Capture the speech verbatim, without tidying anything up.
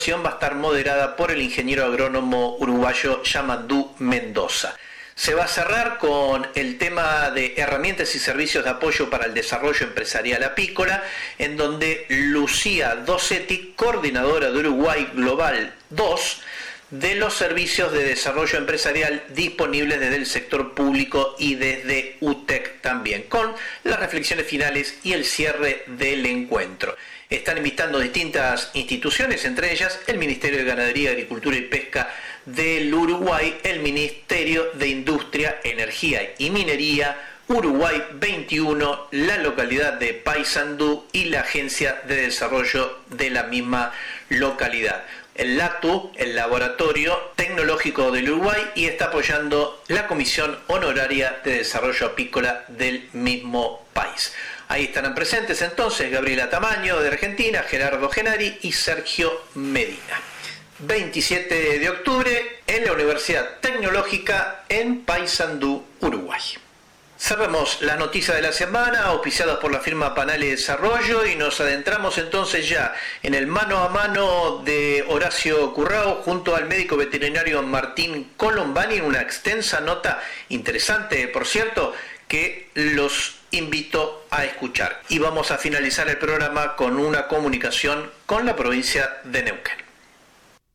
va a estar moderada por el ingeniero agrónomo uruguayo Yamandú Mendoza. Se va a cerrar con el tema de herramientas y servicios de apoyo para el desarrollo empresarial apícola, en donde Lucía Dossetti, coordinadora de Uruguay Global dos, de los servicios de desarrollo empresarial disponibles desde el sector público y desde U T E C también, con las reflexiones finales y el cierre del encuentro. Están invitando distintas instituciones, entre ellas el Ministerio de Ganadería, Agricultura y Pesca del Uruguay, el Ministerio de Industria, Energía y Minería, Uruguay veintiuno, la localidad de Paysandú y la Agencia de Desarrollo de la misma localidad. El LATU, el Laboratorio Tecnológico del Uruguay, y está apoyando la Comisión Honoraria de Desarrollo Apícola del mismo país. Ahí estarán presentes entonces Gabriela Tamaño de Argentina, Gerardo Genari y Sergio Medina. veintisiete de octubre en la Universidad Tecnológica en Paysandú, Uruguay. Sabemos las noticias de la semana, auspiciadas por la firma Panale Desarrollo, y nos adentramos entonces ya en el mano a mano de Horacio Currao junto al médico veterinario Martín Colombani, en una extensa nota interesante, por cierto, que los invito a escuchar. Y vamos a finalizar el programa con una comunicación con la provincia de Neuquén.